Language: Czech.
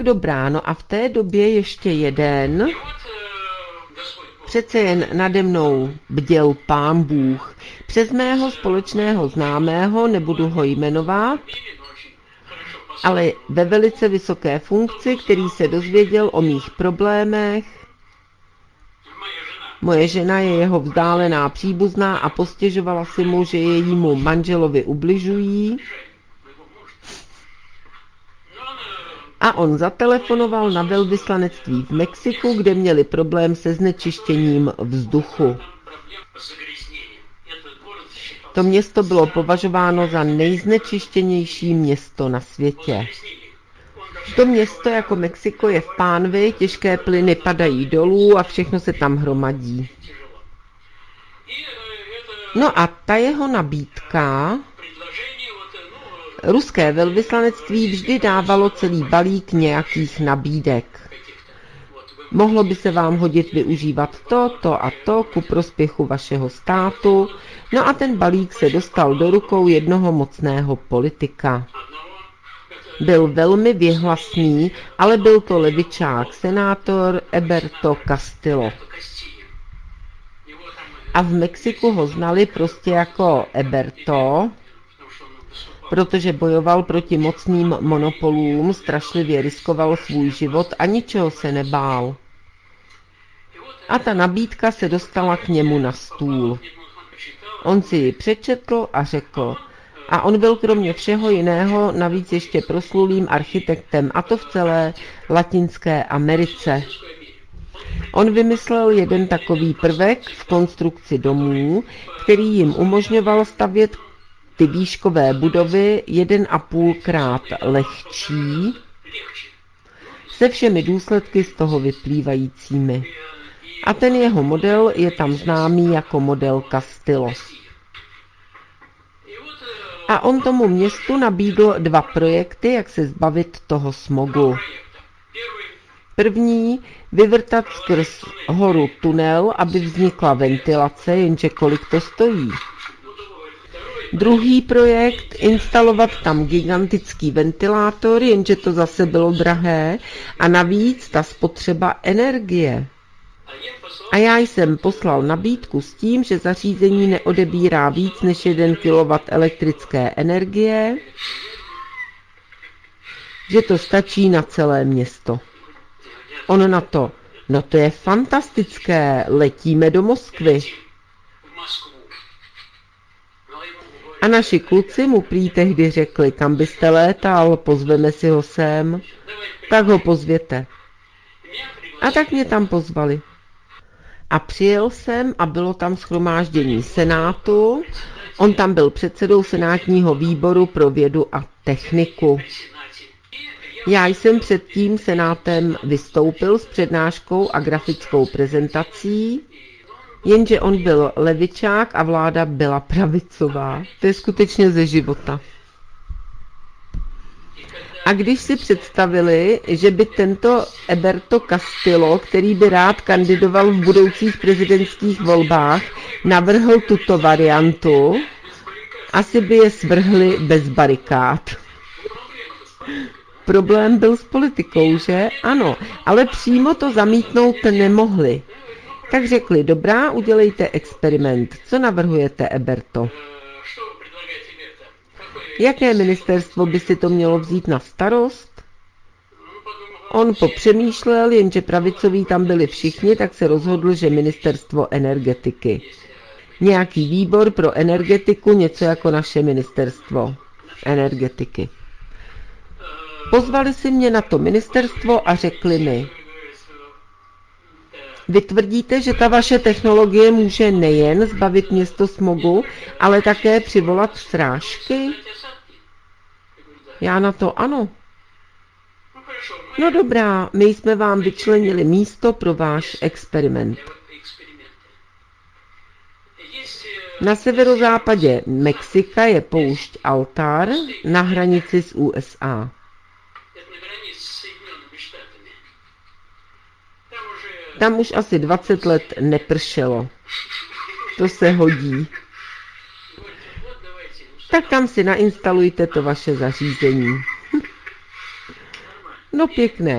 Dobrá, no a v té době ještě jeden, přece jen nade mnou bděl Pán Bůh. Přes mého společného známého, nebudu ho jmenovat, ale ve velice vysoké funkci, který se dozvěděl o mých problémech. Moje žena je jeho vzdálená příbuzná a postěžovala si mu, že jejímu manželovi ubližují. A on zatelefonoval na velvyslanectví v Mexiku, kde měli problém se znečištěním vzduchu. To město bylo považováno za nejznečištěnější město na světě. To město jako Mexiko je v pánvi, těžké plyny padají dolů a všechno se tam hromadí. No a ta jeho nabídka, ruské velvyslanectví vždy dávalo celý balík nějakých nabídek. Mohlo by se vám hodit využívat to a to ku prospěchu vašeho státu. No a ten balík se dostal do rukou jednoho mocného politika. Byl velmi věhlasný, ale byl to levičák, senátor Eberto Castillo. A v Mexiku ho znali prostě jako Eberto, protože bojoval proti mocným monopolům, strašlivě riskoval svůj život a ničeho se nebál. A ta nabídka se dostala k němu na stůl. On si ji přečetl a řekl, a on byl kromě všeho jiného navíc ještě proslulým architektem, a to v celé Latinské Americe. On vymyslel jeden takový prvek v konstrukci domů, který jim umožňoval stavět ty výškové budovy 1,5krát lehčí, se všemi důsledky z toho vyplývajícími. A ten jeho model je tam známý jako model Castillo. A on tomu městu nabídl 2 projekty, jak se zbavit toho smogu. První, vyvrtat skrz horu tunel, aby vznikla ventilace, jenže kolik to stojí. Druhý projekt, instalovat tam gigantický ventilátor, jenže to zase bylo drahé a navíc ta spotřeba energie. A já jsem poslal nabídku s tím, že zařízení neodebírá víc než 1 kW elektrické energie, že to stačí na celé město. On na to, no to je fantastické, letíme do Moskvy. A naši kluci mu prý tehdy řekli, kam byste létal, pozveme si ho sem, tak ho pozvěte. A tak mě tam pozvali. A přijel jsem a bylo tam shromáždění senátu, on tam byl předsedou senátního výboru pro vědu a techniku. Já jsem před tím senátem vystoupil s přednáškou a grafickou prezentací, jenže on byl levičák a vláda byla pravicová. To je skutečně ze života. A když si představili, že by tento Eberto Castillo, který by rád kandidoval v budoucích prezidentských volbách, navrhl tuto variantu, asi by je svrhli bez barikád. Problém byl s politikou, že? Ano, ale přímo to zamítnout nemohli. Tak řekli, dobrá, udělejte experiment. Co navrhujete, Eberto? Jaké ministerstvo by si to mělo vzít na starost? On popřemýšlel, jenže pravicoví tam byli všichni, tak se rozhodl, že ministerstvo energetiky. Nějaký výbor pro energetiku, něco jako naše ministerstvo energetiky. Pozvali si mě na to ministerstvo a řekli mi, vy tvrdíte, že ta vaše technologie může nejen zbavit město smogu, ale také přivolat srážky? Já na to ano. No dobrá, my jsme vám vyčlenili místo pro váš experiment. Na severozápadě Mexika je poušť Altar na hranici s USA. Tam už asi 20 let nepršelo. To se hodí. Tak tam si nainstalujte to vaše zařízení. No pěkné.